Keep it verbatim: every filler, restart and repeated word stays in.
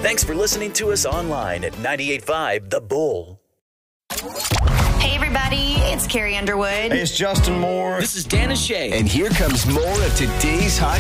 Thanks for listening to us online at ninety-eight point five The Bull. Hey, everybody. It's Carrie Underwood. Hey, it's Justin Moore. This is Dana Shea. And here comes more of today's hot